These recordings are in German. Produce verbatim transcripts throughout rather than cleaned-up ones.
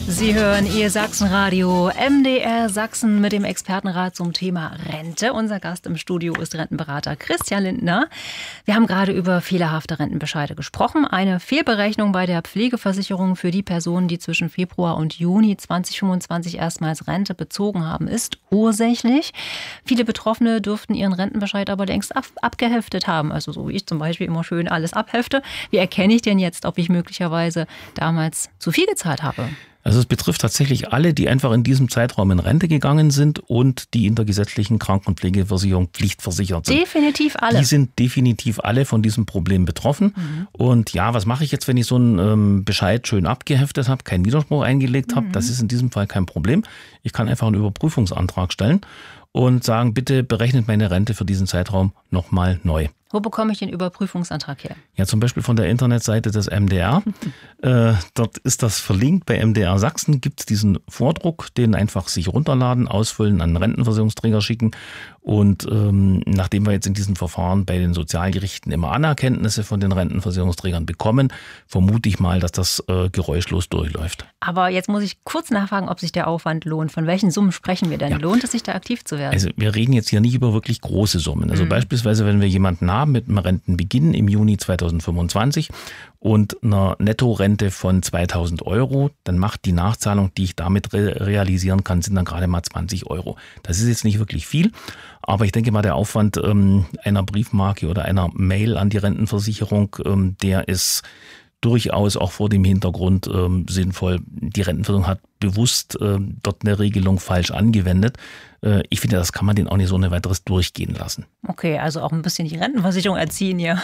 Sie hören Ihr Sachsenradio M D R Sachsen mit dem Expertenrat zum Thema Rente. Unser Gast im Studio ist Rentenberater Christian Lindner. Wir haben gerade über fehlerhafte Rentenbescheide gesprochen. Eine Fehlberechnung bei der Pflegeversicherung für die Personen, die zwischen Februar und Juni zweitausendfünfundzwanzig erstmals Rente bezogen haben, ist ursächlich. Viele Betroffene dürften ihren Rentenbescheid aber längst ab- abgeheftet haben. Also so wie ich zum Beispiel immer schön alles abhefte. Wie erkenne ich denn jetzt, ob ich möglicherweise damals zu viel gezahlt habe? Also es betrifft tatsächlich alle, die einfach in diesem Zeitraum in Rente gegangen sind und die in der gesetzlichen Kranken- und Pflegepflichtversicherung pflichtversichert sind. Definitiv alle. Die sind definitiv alle von diesem Problem betroffen. Mhm. Und ja, was mache ich jetzt, wenn ich so einen ähm, Bescheid schön abgeheftet habe, keinen Widerspruch eingelegt habe? Mhm. Das ist in diesem Fall kein Problem. Ich kann einfach einen Überprüfungsantrag stellen und sagen, bitte berechnet meine Rente für diesen Zeitraum nochmal neu. Wo bekomme ich den Überprüfungsantrag her? Ja, zum Beispiel von der Internetseite des M D R. äh, dort ist das verlinkt. Bei M D R Sachsen gibt es diesen Vordruck, den einfach sich runterladen, ausfüllen, an den Rentenversicherungsträger schicken. Und ähm, nachdem wir jetzt in diesem Verfahren bei den Sozialgerichten immer Anerkenntnisse von den Rentenversicherungsträgern bekommen, vermute ich mal, dass das äh, geräuschlos durchläuft. Aber jetzt muss ich kurz nachfragen, ob sich der Aufwand lohnt. Von welchen Summen sprechen wir denn? Ja. Lohnt es sich da aktiv zu werden? Also wir reden jetzt hier nicht über wirklich große Summen. Also mhm. beispielsweise, wenn wir jemanden haben mit einem Rentenbeginn im Juni zweitausendfünfundzwanzig und einer Nettorente von zweitausend Euro, dann macht die Nachzahlung, die ich damit re- realisieren kann, sind dann gerade mal zwanzig Euro. Das ist jetzt nicht wirklich viel, aber ich denke mal, der Aufwand ähm, einer Briefmarke oder einer Mail an die Rentenversicherung, ähm, der ist durchaus auch vor dem Hintergrund ähm, sinnvoll. Die Rentenversicherung hat bewusst ähm, dort eine Regelung falsch angewendet. Äh, ich finde, das kann man denen auch nicht so ohne weiteres durchgehen lassen. Okay, also auch ein bisschen die Rentenversicherung erziehen hier.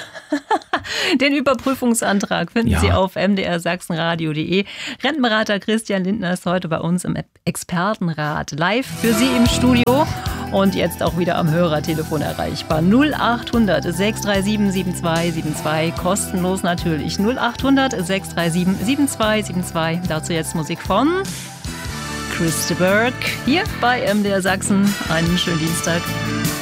Den Überprüfungsantrag finden ja. Sie auf m d r sachsenradio punkt d e. Rentenberater Christian Lindner ist heute bei uns im Expertenrat live für Sie im Studio und jetzt auch wieder am Hörertelefon erreichbar. null achthundert sechs drei sieben sieben zwei sieben zwei, kostenlos natürlich. null achthundert sechs drei sieben sieben zwei sieben zwei. Dazu jetzt Musik von Chris de Burgh hier bei M D R Sachsen. Einen schönen Dienstag.